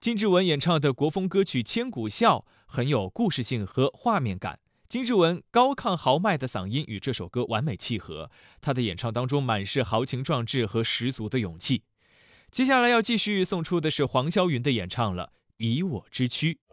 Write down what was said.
金志文演唱的国风歌曲《千古笑》很有故事性和画面感。金志文高亢豪迈的嗓音与这首歌完美契合，他的演唱当中满是豪情壮志和十足的勇气。接下来要继续送出的是黄霄云的演唱了，《以我之躯》。